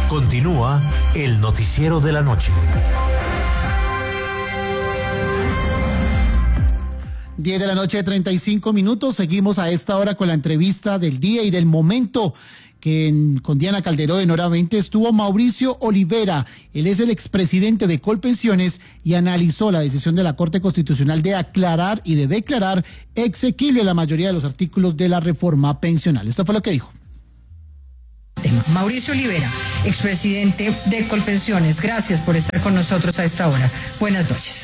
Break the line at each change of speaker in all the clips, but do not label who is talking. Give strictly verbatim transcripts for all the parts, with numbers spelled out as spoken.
Continúa el noticiero de la noche.
diez de la noche, treinta y cinco minutos. Seguimos a esta hora con la entrevista del día y del momento, que en, con Diana Calderón en Hora veinte estuvo Mauricio Olivera. Él es el expresidente de Colpensiones y analizó la decisión de la Corte Constitucional de aclarar y de declarar exequible la mayoría de los artículos de la reforma pensional. Esto fue lo que dijo.
Mauricio Olivera, expresidente de Colpensiones, gracias por estar con nosotros a esta hora. Buenas noches.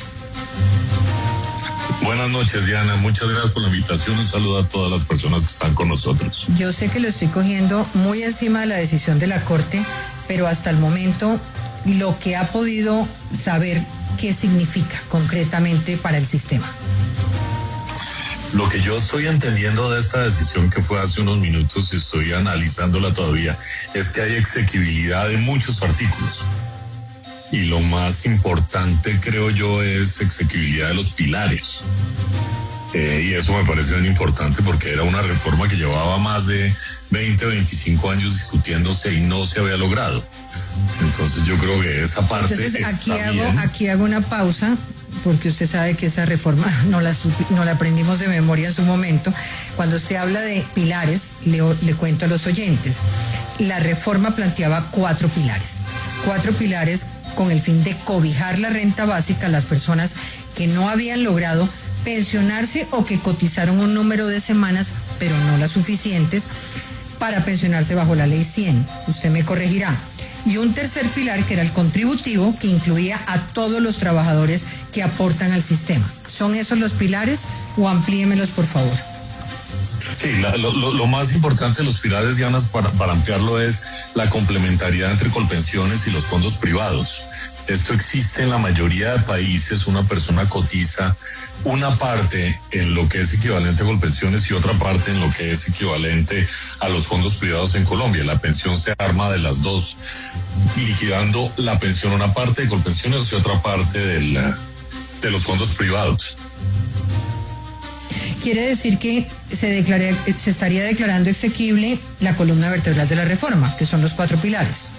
Buenas noches, Diana. Muchas gracias por la invitación. Un saludo a todas las personas que están con nosotros.
Yo sé que lo estoy cogiendo muy encima de la decisión de la Corte, pero hasta el momento lo que ha podido saber qué significa concretamente para el sistema.
Lo que yo estoy entendiendo de esta decisión, que fue hace unos minutos y estoy analizándola todavía, es que hay exequibilidad de muchos artículos. Y lo más importante, creo yo, es exequibilidad de los pilares. Eh, y eso me parece bien importante porque era una reforma que llevaba más de veinte, veinticinco años discutiéndose y no se había logrado. Entonces yo creo que esa parte
Entonces aquí
está
hago,
bien.
aquí hago una pausa, porque usted sabe que esa reforma no la, no la aprendimos de memoria en su momento. Cuando usted habla de pilares, le, le cuento a los oyentes, la reforma planteaba cuatro pilares, cuatro pilares con el fin de cobijar la renta básica a las personas que no habían logrado pensionarse o que cotizaron un número de semanas, pero no las suficientes para pensionarse bajo la ley cien. Usted me corregirá. Y un tercer pilar que era el contributivo, que incluía a todos los trabajadores que aportan al sistema. ¿Son esos los pilares o amplíemelos, por favor?
Sí, la, lo, lo más importante de los pilares, Diana, para, para ampliarlo, es la complementariedad entre Colpensiones y los fondos privados. Esto existe en la mayoría de países. Una persona cotiza una parte en lo que es equivalente a Colpensiones y otra parte en lo que es equivalente a los fondos privados en Colombia. La pensión se arma de las dos, liquidando la pensión una parte de Colpensiones y otra parte de, la, de los fondos privados.
Quiere decir que se, declare, se estaría declarando exequible la columna vertebral de la reforma, que son los cuatro pilares.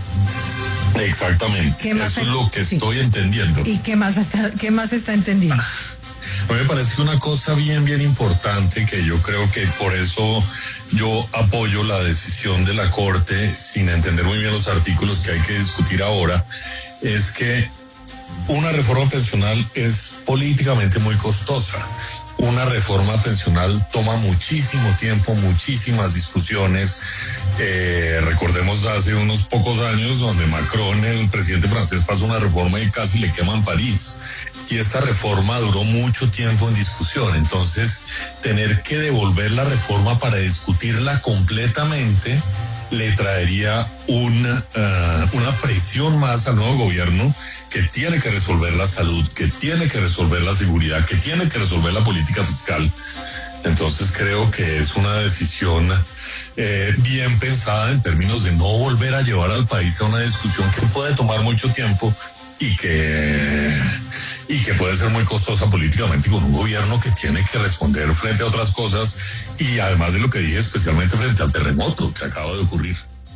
Exactamente, eso hay? es lo que sí. estoy entendiendo.
¿Y qué más, está, qué más está entendiendo?
A mí me parece una cosa bien, bien importante, que yo creo que por eso yo apoyo la decisión de la Corte, sin entender muy bien los artículos que hay que discutir ahora, es que una reforma pensional es políticamente muy costosa. Una reforma pensional toma muchísimo tiempo, muchísimas discusiones. Eh, recordemos hace unos pocos años donde Macron, el presidente francés, pasó una reforma y casi le queman París. Y esta reforma duró mucho tiempo en discusión. Entonces, tener que devolver la reforma para discutirla completamente le traería una, uh, una presión más al nuevo gobierno, que tiene que resolver la salud, que tiene que resolver la seguridad, que tiene que resolver la política fiscal. Entonces creo que es una decisión eh, bien pensada en términos de no volver a llevar al país a una discusión que puede tomar mucho tiempo y que, y que puede ser muy costosa políticamente, con un gobierno que tiene que responder frente a otras cosas y además de lo que dije, especialmente frente al terremoto que acaba de ocurrir.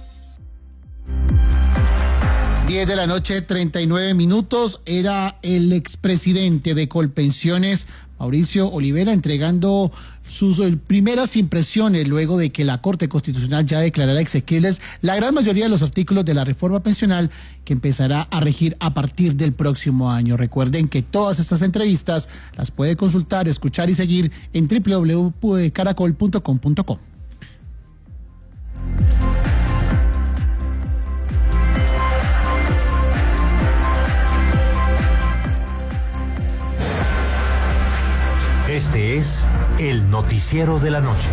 diez de la noche, treinta y nueve minutos. Era el expresidente de Colpensiones, Mauricio Olivera, entregando sus primeras impresiones luego de que la Corte Constitucional ya declarara exequibles la gran mayoría de los artículos de la reforma pensional, que empezará a regir a partir del próximo año. Recuerden que todas estas entrevistas las puede consultar, escuchar y seguir en doble u doble u doble u punto caracol punto com punto co.
Este es el noticiero de la noche.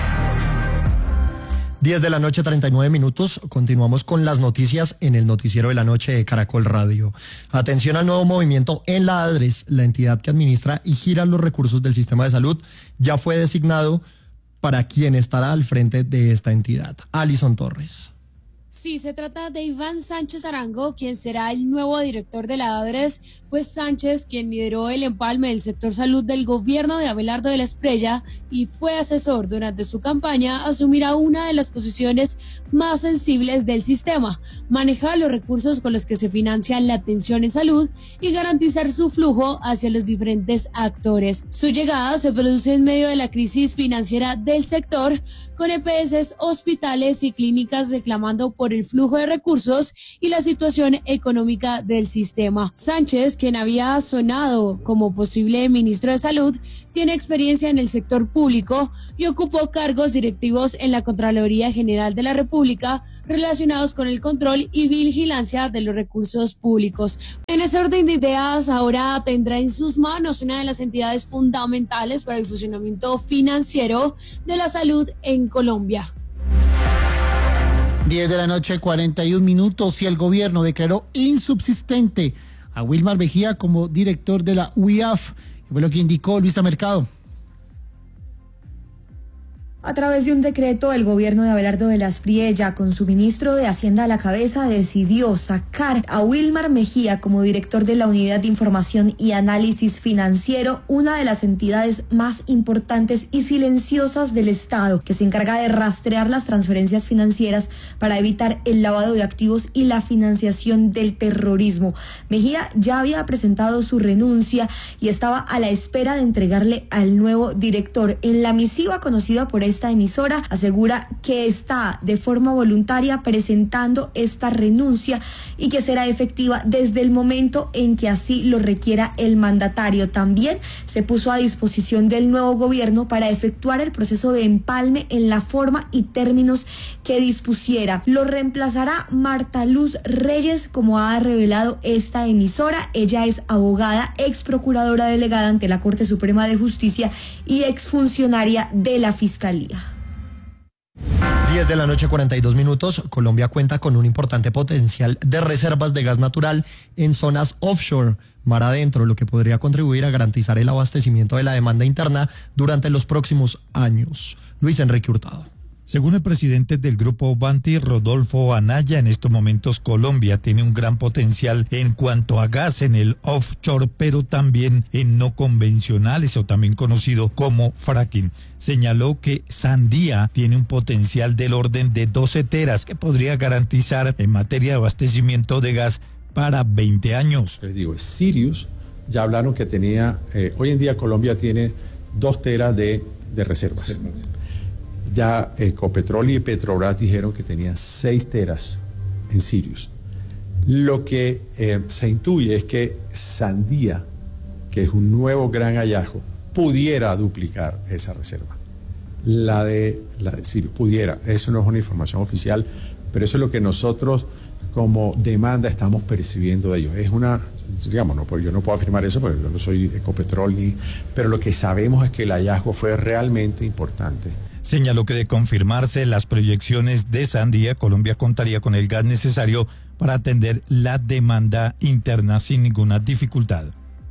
diez de la noche, treinta y nueve minutos. Continuamos con las noticias en el noticiero de la noche de Caracol Radio. Atención al nuevo movimiento en la ADRES, la entidad que administra y gira los recursos del sistema de salud. Ya fue designado para quien estará al frente de esta entidad. Alison Torres.
Sí, se trata de Iván Sánchez Arango, quien será el nuevo director de la ADRES, pues Sánchez, quien lideró el empalme del sector salud del gobierno de Abelardo de la Espriella y fue asesor durante su campaña, asumirá una de las posiciones más sensibles del sistema, manejar los recursos con los que se financia la atención en salud y garantizar su flujo hacia los diferentes actores. Su llegada se produce en medio de la crisis financiera del sector, con E P S, hospitales y clínicas reclamando por el flujo de recursos y la situación económica del sistema. Sánchez, quien había sonado como posible ministro de Salud, tiene experiencia en el sector público y ocupó cargos directivos en la Contraloría General de la República relacionados con el control y vigilancia de los recursos públicos. En ese orden de ideas, ahora tendrá en sus manos una de las entidades fundamentales para el funcionamiento financiero de la salud en Colombia.
diez de la noche, cuarenta y un minutos, y el gobierno declaró insubsistente a Wilmar Mejía como director de la U I A F. Fue lo que indicó Luisa Mercado.
A través de un decreto, el gobierno de Abelardo de la Espriella, con su ministro de Hacienda a la cabeza, decidió sacar a Wilmar Mejía como director de la Unidad de Información y Análisis Financiero, una de las entidades más importantes y silenciosas del Estado, que se encarga de rastrear las transferencias financieras para evitar el lavado de activos y la financiación del terrorismo. Mejía ya había presentado su renuncia y estaba a la espera de entregarle al nuevo director. En la misiva conocida por esta emisora, asegura que está de forma voluntaria presentando esta renuncia y que será efectiva desde el momento en que así lo requiera el mandatario. También se puso a disposición del nuevo gobierno para efectuar el proceso de empalme en la forma y términos que dispusiera. Lo reemplazará Marta Luz Reyes, como ha revelado esta emisora. Ella es abogada, ex procuradora delegada ante la Corte Suprema de Justicia y exfuncionaria de la Fiscalía.
diez de la noche, cuarenta y dos minutos. Colombia cuenta con un importante potencial de reservas de gas natural en zonas offshore, mar adentro, lo que podría contribuir a garantizar el abastecimiento de la demanda interna durante los próximos años. Luis Enrique Hurtado.
Según el presidente del Grupo Banti, Rodolfo Anaya, en estos momentos Colombia tiene un gran potencial en cuanto a gas en el offshore, pero también en no convencionales, o también conocido como fracking. Señaló que Sandía tiene un potencial del orden de doce teras que podría garantizar en materia de abastecimiento de gas para veinte años.
Les digo, Sirius, ya hablaron que tenía, eh, hoy en día Colombia tiene dos teras de, de reservas. Ya Ecopetrol y Petrobras dijeron que tenían seis teras en Sirius. Lo que eh, se intuye es que Sandía, que es un nuevo gran hallazgo, pudiera duplicar esa reserva. La de, la de Sirius pudiera. Eso no es una información oficial, pero eso es lo que nosotros como demanda estamos percibiendo de ellos. Es una, digamos, no, yo no puedo afirmar eso porque yo no soy Ecopetrol, ni, pero lo que sabemos es que el hallazgo fue realmente importante.
Señaló que de confirmarse las proyecciones de Sandía, Colombia contaría con el gas necesario para atender la demanda interna sin ninguna dificultad.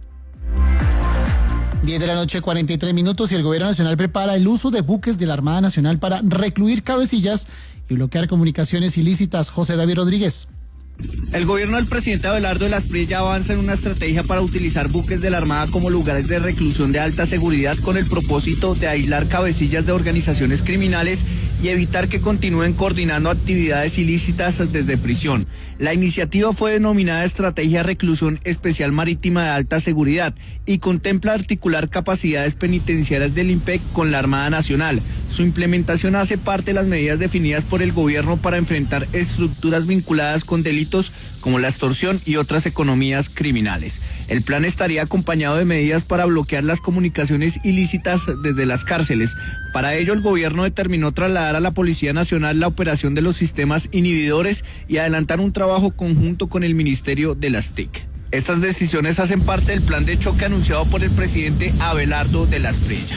diez de la noche, cuarenta y tres minutos, y el gobierno nacional prepara el uso de buques de la Armada Nacional para recluir cabecillas y bloquear comunicaciones ilícitas. José David Rodríguez.
El gobierno del presidente Abelardo de la Espriella avanza en una estrategia para utilizar buques de la Armada como lugares de reclusión de alta seguridad con el propósito de aislar cabecillas de organizaciones criminales y evitar que continúen coordinando actividades ilícitas desde prisión. La iniciativa fue denominada Estrategia Reclusión Especial Marítima de Alta Seguridad y contempla articular capacidades penitenciarias del IMPEC con la Armada Nacional. Su implementación hace parte de las medidas definidas por el gobierno para enfrentar estructuras vinculadas con delitos como la extorsión y otras economías criminales. El plan estaría acompañado de medidas para bloquear las comunicaciones ilícitas desde las cárceles. Para ello, el gobierno determinó trasladar a la Policía Nacional la operación de los sistemas inhibidores y adelantar un trabajo conjunto con el Ministerio de las T I C. Estas decisiones hacen parte del plan de choque anunciado por el presidente Abelardo de la Espriella.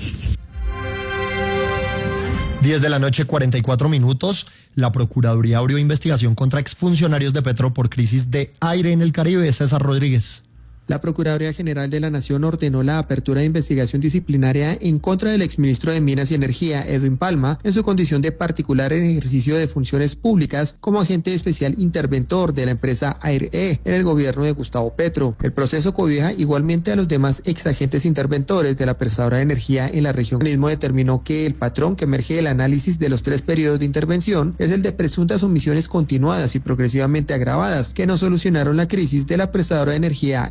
diez de la noche, cuarenta y cuatro minutos. La Procuraduría abrió investigación contra exfuncionarios de Petro por crisis de aire en el Caribe. César Rodríguez.
La Procuraduría General de la Nación ordenó la apertura de investigación disciplinaria en contra del exministro de Minas y Energía, Edwin Palma, en su condición de particular en ejercicio de funciones públicas como agente especial interventor de la empresa AirE en el gobierno de Gustavo Petro. El proceso cobija igualmente a los demás exagentes interventores de la prestadora de energía en la región. El mismo determinó que el patrón que emerge del análisis de los tres periodos de intervención es el de presuntas omisiones continuadas y progresivamente agravadas que no solucionaron la crisis de la prestadora de energía.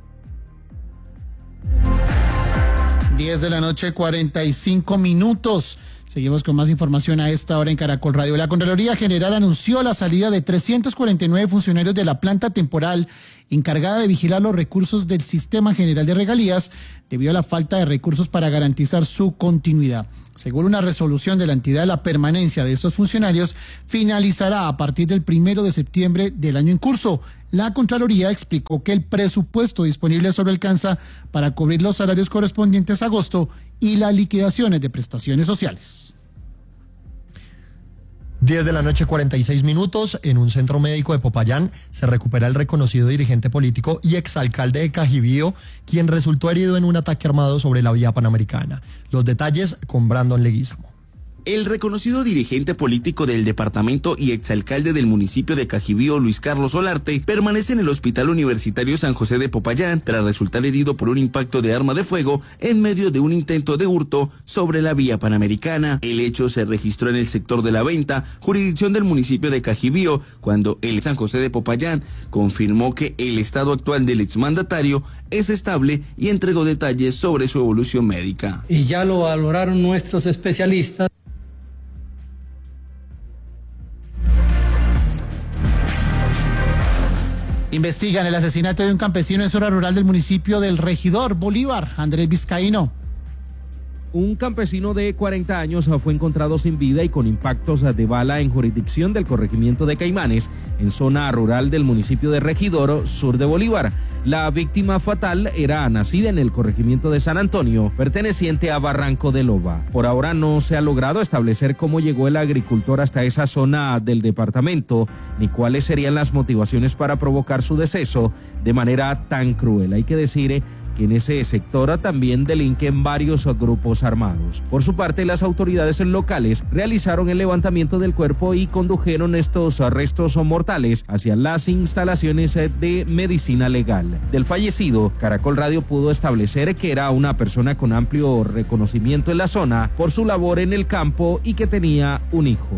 diez de la noche, cuarenta y cinco minutos. Seguimos con más información a esta hora en Caracol Radio. La Contraloría General anunció la salida de trescientos cuarenta y nueve funcionarios de la planta temporal encargada de vigilar los recursos del Sistema General de Regalías debido a la falta de recursos para garantizar su continuidad. Según una resolución de la entidad, la permanencia de estos funcionarios finalizará a partir del primero de septiembre del año en curso. La Contraloría explicó que el presupuesto disponible solo alcanza para cubrir los salarios correspondientes a agosto y las liquidaciones de prestaciones sociales.
diez de la noche, cuarenta y seis minutos. En un centro médico de Popayán se recupera el reconocido dirigente político y exalcalde de Cajibío, quien resultó herido en un ataque armado sobre la vía panamericana. Los detalles con Brandon Leguizamo.
El reconocido dirigente político del departamento y exalcalde del municipio de Cajibío, Luis Carlos Solarte, permanece en el Hospital Universitario San José de Popayán tras resultar herido por un impacto de arma de fuego en medio de un intento de hurto sobre la vía panamericana. El hecho se registró en el sector de La Venta, jurisdicción del municipio de Cajibío, cuando el San José de Popayán confirmó que el estado actual del exmandatario es estable y entregó detalles sobre su evolución médica.
Y ya lo valoraron nuestros especialistas.
Investigan el asesinato de un campesino en zona rural del municipio del Regidor Bolívar. Andrés Vizcaíno.
Un campesino de cuarenta años fue encontrado sin vida y con impactos de bala en jurisdicción del corregimiento de Caimanes, en zona rural del municipio de Regidor, sur de Bolívar. La víctima fatal era nacida en el corregimiento de San Antonio, perteneciente a Barranco de Loba. Por ahora no se ha logrado establecer cómo llegó el agricultor hasta esa zona del departamento, ni cuáles serían las motivaciones para provocar su deceso de manera tan cruel. Hay que decir que en ese sector también delinquen varios grupos armados. Por su parte, las autoridades locales realizaron el levantamiento del cuerpo y condujeron estos restos mortales hacia las instalaciones de medicina legal. Del fallecido, Caracol Radio pudo establecer que era una persona con amplio reconocimiento en la zona por su labor en el campo y que tenía un hijo.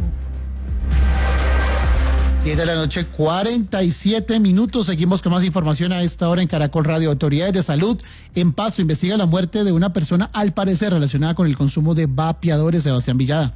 diez de la noche, cuarenta y siete minutos. Seguimos con más información a esta hora en Caracol Radio. Autoridades de salud en Pasto investigan la muerte de una persona al parecer relacionada con el consumo de vapeadores. Sebastián Villada.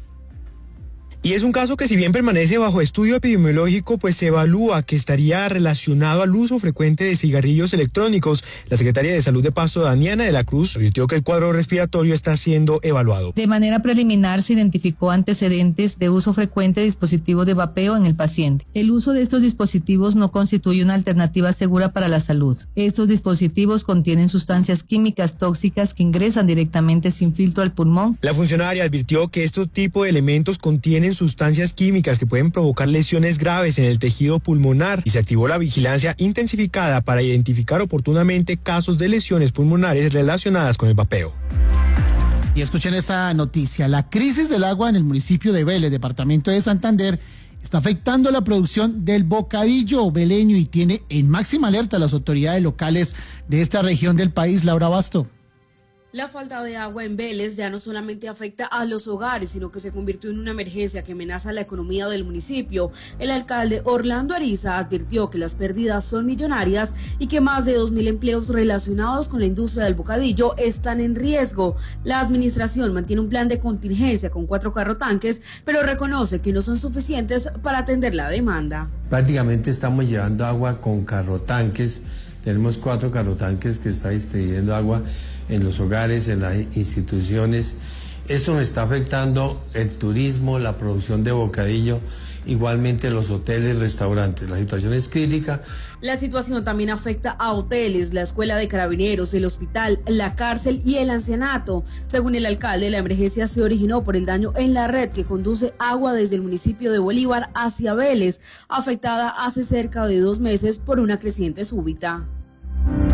Y es un caso que, si bien permanece bajo estudio epidemiológico, pues se evalúa que estaría relacionado al uso frecuente de cigarrillos electrónicos. La secretaria de Salud de Pasto, Daniana de la Cruz, advirtió que el cuadro respiratorio está siendo evaluado.
De manera preliminar se identificó antecedentes de uso frecuente de dispositivos de vapeo en el paciente. El uso de estos dispositivos no constituye una alternativa segura para la salud. Estos dispositivos contienen sustancias químicas tóxicas que ingresan directamente sin filtro al pulmón.
La funcionaria advirtió que estos tipos de elementos contienen sustancias químicas que pueden provocar lesiones graves en el tejido pulmonar y se activó la vigilancia intensificada para identificar oportunamente casos de lesiones pulmonares relacionadas con el vapeo.
Y escuchen esta noticia. La crisis del agua en el municipio de Vélez, departamento de Santander, está afectando la producción del bocadillo veleño y tiene en máxima alerta a las autoridades locales de esta región del país. Laura Basto.
La falta de agua en Vélez ya no solamente afecta a los hogares, sino que se convirtió en una emergencia que amenaza la economía del municipio. El alcalde Orlando Ariza advirtió que las pérdidas son millonarias y que más de dos mil empleos relacionados con la industria del bocadillo están en riesgo. La administración mantiene un plan de contingencia con cuatro carrotanques, pero reconoce que no son suficientes para atender la demanda.
Prácticamente estamos llevando agua con carrotanques. Tenemos cuatro carrotanques que están distribuyendo agua en los hogares, en las instituciones. Esto nos está afectando el turismo, la producción de bocadillo, igualmente los hoteles, restaurantes. La situación es crítica.
La situación también afecta a hoteles, la escuela de carabineros, el hospital, la cárcel y el ancianato. Según el alcalde, la emergencia se originó por el daño en la red que conduce agua desde el municipio de Bolívar hacia Vélez, afectada hace cerca de dos meses por una creciente súbita.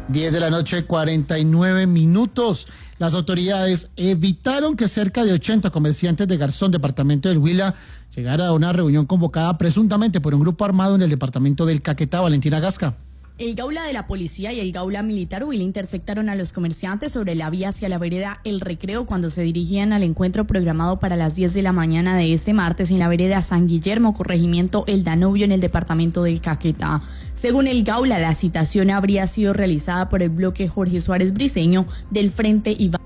diez de la noche, cuarenta y nueve minutos. Las autoridades evitaron que cerca de ochenta comerciantes de Garzón, departamento del Huila, llegara a una reunión convocada presuntamente por un grupo armado en el departamento del Caquetá. Valentina Gasca.
El Gaula de la policía y el Gaula militar Huila interceptaron a los comerciantes sobre la vía hacia la vereda El Recreo cuando se dirigían al encuentro programado para las diez de la mañana de este martes en la vereda San Guillermo, corregimiento El Danubio, en el departamento del Caquetá. Según el Gaula, la citación habría sido realizada por el bloque Jorge Suárez Briceño del Frente Iván.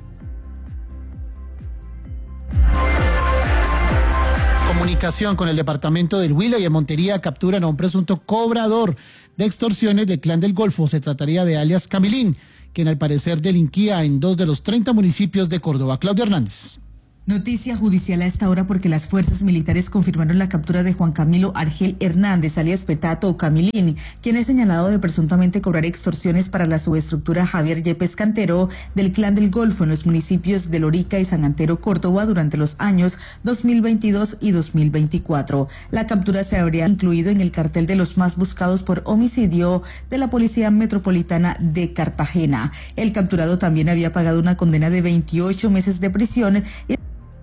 Comunicación con el departamento del Huila y en Montería capturan a un presunto cobrador de extorsiones del Clan del Golfo. Se trataría de alias Camilín, quien al parecer delinquía en dos de los treinta municipios de Córdoba. Claudia Hernández.
Noticia judicial a esta hora porque las fuerzas militares confirmaron la captura de Juan Camilo Argel Hernández, alias Petato o Camilín, quien es señalado de presuntamente cobrar extorsiones para la subestructura Javier Yepes Cantero del Clan del Golfo en los municipios de Lorica y San Antero, Córdoba, durante los años dos mil veintidós y dos mil veinticuatro. La captura se habría incluido en el cartel de los más buscados por homicidio de la Policía Metropolitana de Cartagena. El capturado también había pagado una condena de veintiocho meses de prisión y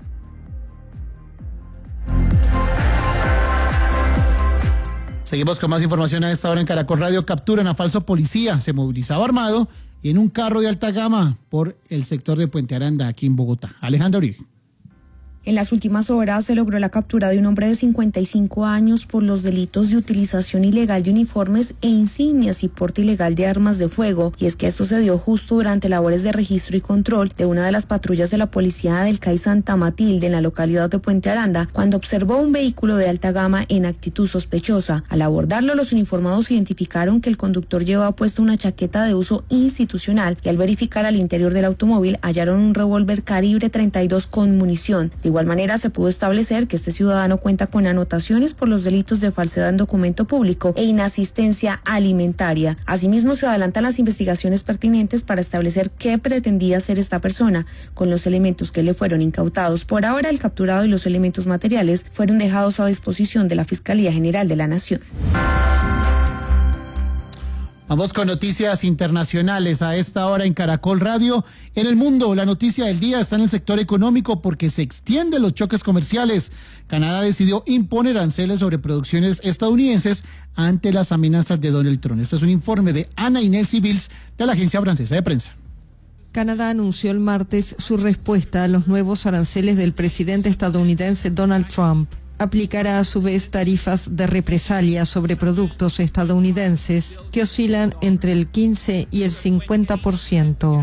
Seguimos con más información a esta hora en Caracol Radio. Capturan a falso policía, se movilizaba armado y en un carro de alta gama por el sector de Puente Aranda, aquí en Bogotá. Alejandro Uribe.
En las últimas horas se logró la captura de un hombre de cincuenta y cinco años por los delitos de utilización ilegal de uniformes e insignias y porte ilegal de armas de fuego. Y es que esto se dio justo durante labores de registro y control de una de las patrullas de la policía del C A I Santa Matilde en la localidad de Puente Aranda, cuando observó un vehículo de alta gama en actitud sospechosa. Al abordarlo, los uniformados identificaron que el conductor llevaba puesta una chaqueta de uso institucional y al verificar al interior del automóvil hallaron un revólver calibre treinta y dos con munición. De igual manera, se pudo establecer que este ciudadano cuenta con anotaciones por los delitos de falsedad en documento público e inasistencia alimentaria. Asimismo, se adelantan las investigaciones pertinentes para establecer qué pretendía hacer esta persona con los elementos que le fueron incautados. Por ahora, el capturado y los elementos materiales fueron dejados a disposición de la Fiscalía General de la Nación.
Vamos con noticias internacionales a esta hora en Caracol Radio. En el mundo, la noticia del día está en el sector económico porque se extienden los choques comerciales. Canadá decidió imponer aranceles sobre producciones estadounidenses ante las amenazas de Donald Trump. Este es un informe de Ana Inés Civils de la Agencia Francesa de Prensa.
Canadá anunció el martes su respuesta a los nuevos aranceles del presidente estadounidense Donald Trump. Aplicará a su vez tarifas de represalia sobre productos estadounidenses que oscilan entre el quince y el cincuenta por ciento.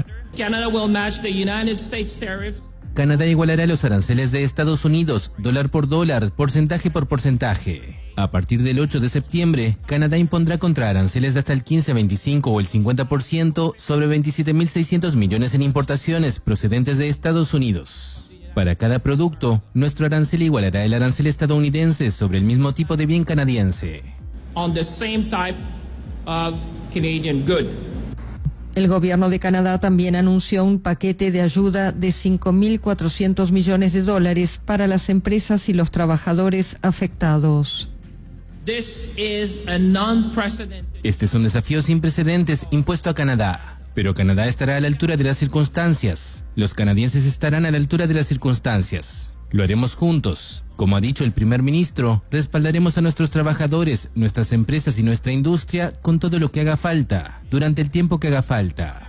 Canadá igualará los aranceles de Estados Unidos, dólar por dólar, porcentaje por porcentaje. A partir del ocho de septiembre, Canadá impondrá contraaranceles de hasta el quince, veinticinco o el cincuenta por ciento sobre veintisiete mil seiscientos millones en importaciones procedentes de Estados Unidos. Para cada producto, nuestro arancel igualará el arancel estadounidense sobre el mismo tipo de bien canadiense.
On the same type of Canadian good.
El gobierno de Canadá también anunció un paquete de ayuda de cinco mil cuatrocientos millones de dólares para las empresas y los trabajadores afectados.
This is a non-precedented...
Este es un desafío sin precedentes impuesto a Canadá. Pero Canadá estará a la altura de las circunstancias. Los canadienses estarán a la altura de las circunstancias. Lo haremos juntos. Como ha dicho el primer ministro, respaldaremos a nuestros trabajadores, nuestras empresas y nuestra industria con todo lo que haga falta, durante el tiempo que haga falta.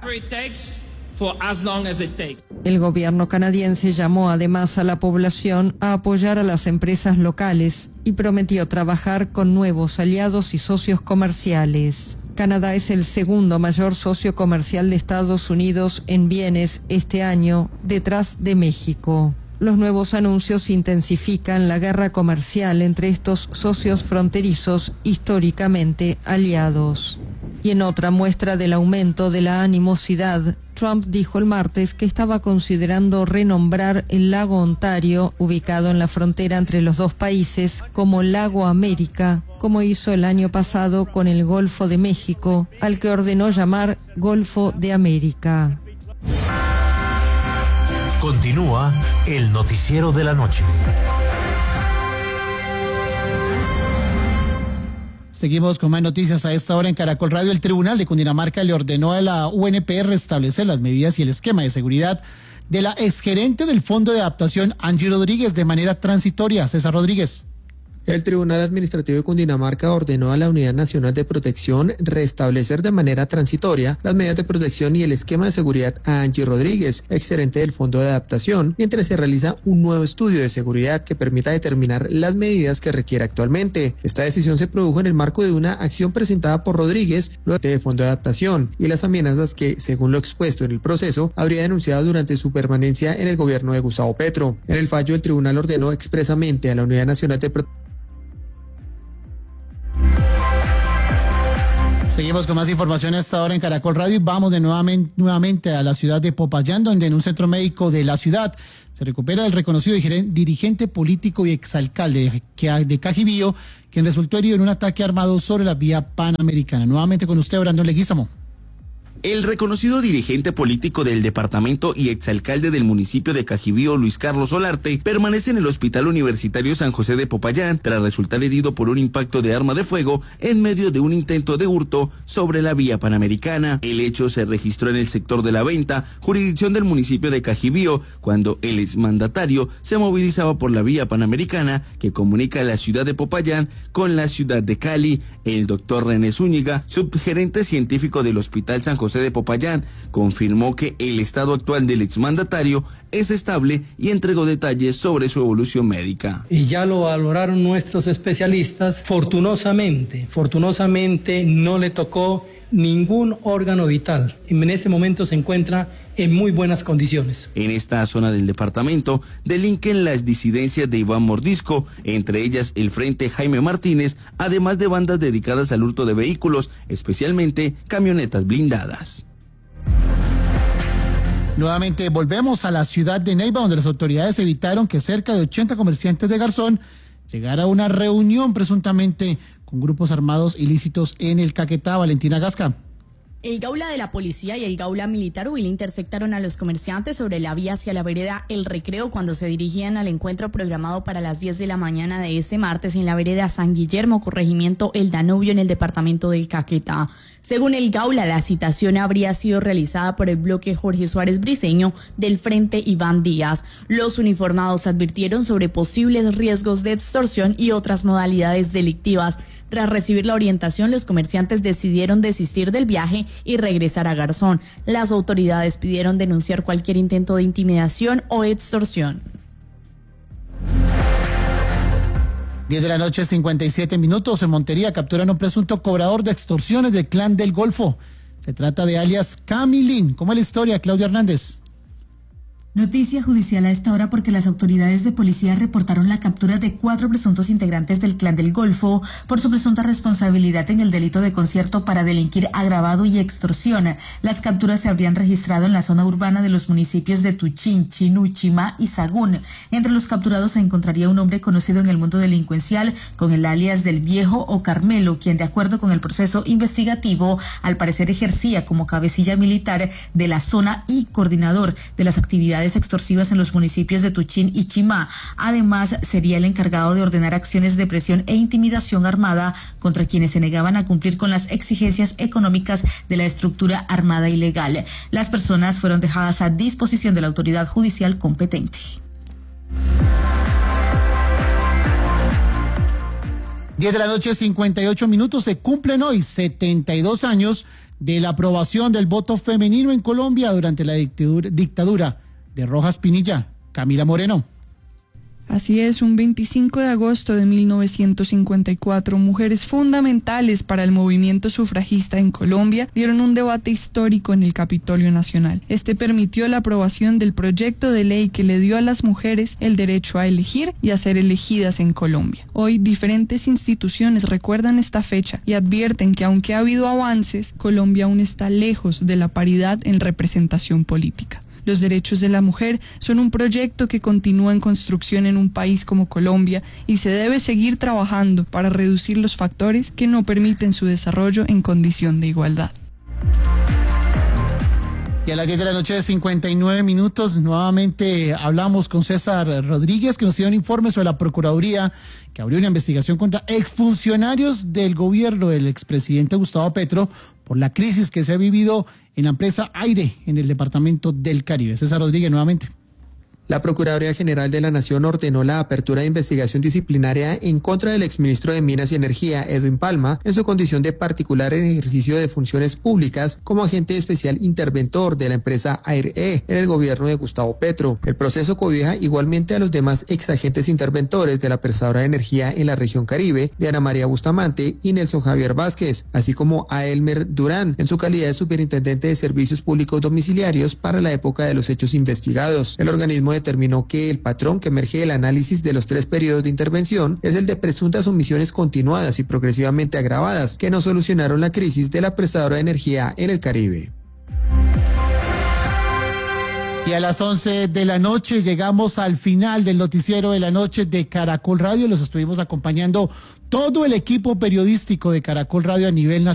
El gobierno canadiense llamó además a la población a apoyar a las empresas locales y prometió trabajar con nuevos aliados y socios comerciales. Canadá es el segundo mayor socio comercial de Estados Unidos en bienes este año, detrás de México. Los nuevos anuncios intensifican la guerra comercial entre estos socios fronterizos históricamente aliados. Y en otra muestra del aumento de la animosidad, Trump dijo el martes que estaba considerando renombrar el lago Ontario, ubicado en la frontera entre los dos países, como Lago América, como hizo el año pasado con el Golfo de México, al que ordenó llamar Golfo de América.
Continúa el noticiero de la noche.
Seguimos con más noticias a esta hora en Caracol Radio. El Tribunal de Cundinamarca le ordenó a la U N P restablecer las medidas y el esquema de seguridad de la exgerente del Fondo de Adaptación, Angie Rodríguez, de manera transitoria. César Rodríguez.
El Tribunal Administrativo de Cundinamarca ordenó a la Unidad Nacional de Protección restablecer de manera transitoria las medidas de protección y el esquema de seguridad a Angie Rodríguez, exgerente del Fondo de Adaptación, mientras se realiza un nuevo estudio de seguridad que permita determinar las medidas que requiere actualmente. Esta decisión se produjo en el marco de una acción presentada por Rodríguez, luego del Fondo de Adaptación, y las amenazas que, según lo expuesto en el proceso, habría denunciado durante su permanencia en el gobierno de Gustavo Petro. En el fallo, el tribunal ordenó expresamente a la Unidad Nacional de Protección.
Seguimos con más información a esta hora en Caracol Radio y vamos de nuevamente, nuevamente a la ciudad de Popayán, donde en un centro médico de la ciudad se recupera el reconocido dirigente político y exalcalde de Cajibío, quien resultó herido en un ataque armado sobre la vía panamericana. Nuevamente con usted, Brandon Leguízamo.
El reconocido dirigente político del departamento y exalcalde del municipio de Cajibío, Luis Carlos Solarte, permanece en el Hospital Universitario San José de Popayán tras resultar herido por un impacto de arma de fuego en medio de un intento de hurto sobre la vía panamericana. El hecho se registró en el sector de La Venta, jurisdicción del municipio de Cajibío, cuando el exmandatario se movilizaba por la vía panamericana que comunica la ciudad de Popayán con la ciudad de Cali. El doctor René Zúñiga, subgerente científico del Hospital San José de Popayán, confirmó que el estado actual del exmandatario es estable y entregó detalles sobre su evolución médica.
Y ya lo valoraron nuestros especialistas. Fortunosamente, fortunosamente no le tocó ningún órgano vital. En este momento se encuentra en muy buenas condiciones.
En esta zona del departamento delinquen las disidencias de Iván Mordisco, entre ellas el Frente Jaime Martínez, además de bandas dedicadas al hurto de vehículos, especialmente camionetas blindadas.
Nuevamente volvemos a la ciudad de Neiva, donde las autoridades evitaron que cerca de ochenta comerciantes de Garzón llegara a una reunión presuntamente con grupos armados ilícitos en el Caquetá. Valentina Gasca.
El Gaula de la Policía y el Gaula Militar Huila interceptaron a los comerciantes sobre la vía hacia la vereda El Recreo cuando se dirigían al encuentro programado para las diez de la mañana de este martes en la vereda San Guillermo, corregimiento El Danubio, en el departamento del Caquetá. Según el Gaula, la citación habría sido realizada por el bloque Jorge Suárez Briceño del Frente Iván Díaz. Los uniformados advirtieron sobre posibles riesgos de extorsión y otras modalidades delictivas. Tras recibir la orientación, los comerciantes decidieron desistir del viaje y regresar a Garzón. Las autoridades pidieron denunciar cualquier intento de intimidación o extorsión.
diez de la noche, cincuenta y siete minutos. En Montería capturan a un presunto cobrador de extorsiones del Clan del Golfo. Se trata de alias Camilín. ¿Cómo es la historia, Claudia Hernández?
Noticia judicial a esta hora porque las autoridades de policía reportaron la captura de cuatro presuntos integrantes del Clan del Golfo por su presunta responsabilidad en el delito de concierto para delinquir agravado y extorsión. Las capturas se habrían registrado en la zona urbana de los municipios de Tuchín, Chinú, Chimá y Sagún. Entre los capturados se encontraría un hombre conocido en el mundo delincuencial con el alias del Viejo o Carmelo, quien de acuerdo con el proceso investigativo al parecer ejercía como cabecilla militar de la zona y coordinador de las actividades extorsivas en los municipios de Tuchín y Chimá. Además, sería el encargado de ordenar acciones de presión e intimidación armada contra quienes se negaban a cumplir con las exigencias económicas de la estructura armada ilegal. Las personas fueron dejadas a disposición de la autoridad judicial competente.
diez de la noche, cincuenta y ocho minutos. Se cumplen hoy setenta y dos años de la aprobación del voto femenino en Colombia durante la dictadura, dictadura de Rojas Pinilla. Camila Moreno.
Así es, un veinticinco de agosto de mil novecientos cincuenta y cuatro, mujeres fundamentales para el movimiento sufragista en Colombia dieron un debate histórico en el Capitolio Nacional. Este permitió la aprobación del proyecto de ley que le dio a las mujeres el derecho a elegir y a ser elegidas en Colombia. Hoy, diferentes instituciones recuerdan esta fecha y advierten que aunque ha habido avances, Colombia aún está lejos de la paridad en representación política. Los derechos de la mujer son un proyecto que continúa en construcción en un país como Colombia y se debe seguir trabajando para reducir los factores que no permiten su desarrollo en condición de igualdad.
Y a las diez de la noche de cincuenta y nueve minutos nuevamente hablamos con César Rodríguez, que nos dio un informe sobre la Procuraduría que abrió una investigación contra exfuncionarios del gobierno del expresidente Gustavo Petro por la crisis que se ha vivido en la empresa Aire en el departamento del Caribe. César Rodríguez nuevamente.
La Procuraduría General de la Nación ordenó la apertura de investigación disciplinaria en contra del exministro de Minas y Energía, Edwin Palma, en su condición de particular en ejercicio de funciones públicas como agente especial interventor de la empresa Aire en el gobierno de Gustavo Petro. El proceso cobija igualmente a los demás exagentes interventores de la prestadora de energía en la región Caribe, Diana María Bustamante y Nelson Javier Vázquez, así como a Elmer Durán, en su calidad de superintendente de servicios públicos domiciliarios para la época de los hechos investigados. El organismo determinó que el patrón que emerge del análisis de los tres periodos de intervención es el de presuntas omisiones continuadas y progresivamente agravadas que no solucionaron la crisis de la prestadora de energía en el Caribe.
Y a las once de la noche llegamos al final del noticiero de la noche de Caracol Radio. Los estuvimos acompañando todo el equipo periodístico de Caracol Radio a nivel nacional.